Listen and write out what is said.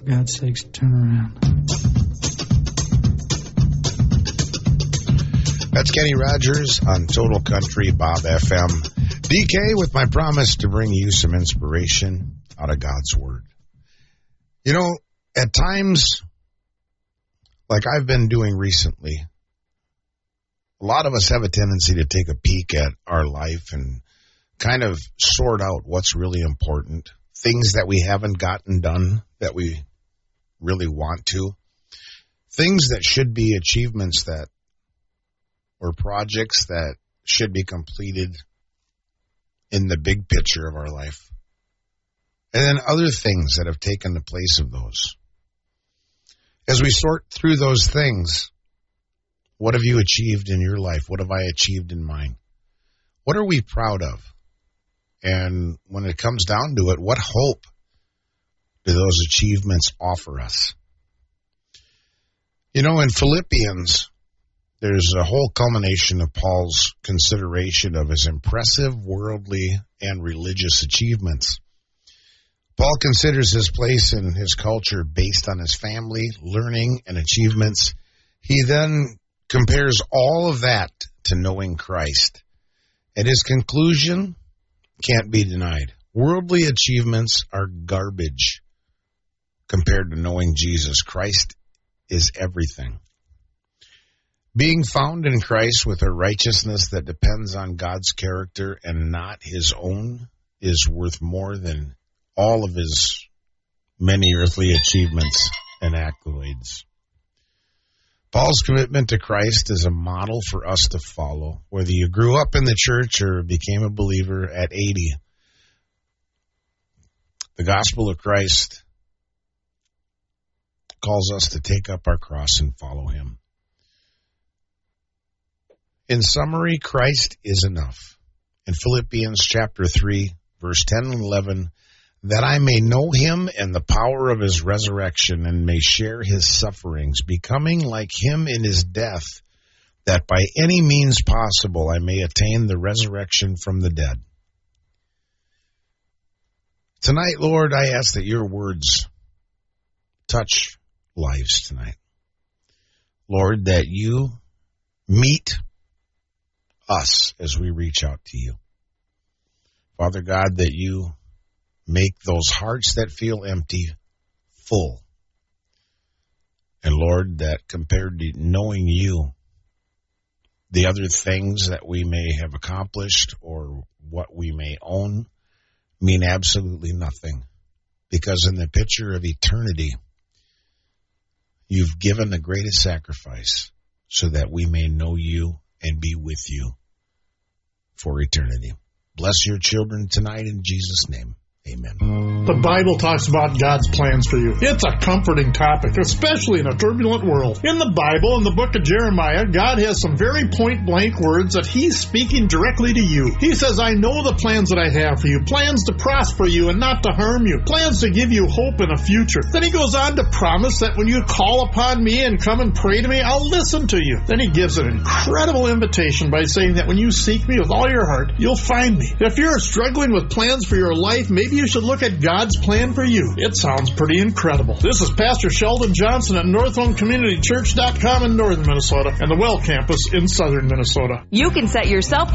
God's sakes, turn around. That's Kenny Rogers on Total Country Bob FM. DK with my promise to bring you some inspiration out of God's Word. You know, at times, like I've been doing recently, a lot of us have a tendency to take a peek at our life and kind of sort out what's really important, things that we haven't gotten done that we really want to, things that should be achievements that or projects that should be completed in the big picture of our life, and then other things that have taken the place of those. As we sort through those things, what have you achieved in your life? What have I achieved in mine? What are we proud of? And when it comes down to it, what hope do those achievements offer us? You know, in Philippians, there's a whole culmination of Paul's consideration of his impressive worldly and religious achievements. Paul considers his place in his culture based on his family, learning, and achievements. He then compares all of that to knowing Christ. And his conclusion can't be denied. Worldly achievements are garbage compared to knowing Jesus. Christ is everything. Being found in Christ with a righteousness that depends on God's character and not his own is worth more than all of his many earthly achievements and accolades. Paul's commitment to Christ is a model for us to follow, whether you grew up in the church or became a believer at 80. The gospel of Christ calls us to take up our cross and follow him. In summary, Christ is enough. In Philippians chapter 3, verse 10 and 11, that I may know him and the power of his resurrection and may share his sufferings, becoming like him in his death, that by any means possible I may attain the resurrection from the dead. Tonight, Lord, I ask that your words touch lives tonight. Lord, that you meet us as we reach out to you. Father God, that you make those hearts that feel empty full. And Lord, that compared to knowing you, the other things that we may have accomplished or what we may own mean absolutely nothing. Because in the picture of eternity, you've given the greatest sacrifice so that we may know you and be with you for eternity. Bless your children tonight in Jesus' name. Amen. The Bible talks about God's plans for you. It's a comforting topic, especially in a turbulent world. In the Bible, in the book of Jeremiah, God has some very point-blank words that he's speaking directly to you. He says, I know the plans that I have for you, plans to prosper you and not to harm you, plans to give you hope in a future. Then he goes on to promise that when you call upon me and come and pray to me, I'll listen to you. Then he gives an incredible invitation by saying that when you seek me with all your heart, you'll find me. If you're struggling with plans for your life, maybe you should look at God's plan for you. It sounds pretty incredible. This is Pastor Sheldon Johnson at NorthHomeCommunityChurch.com in northern Minnesota and the Well Campus in southern Minnesota. You can set yourself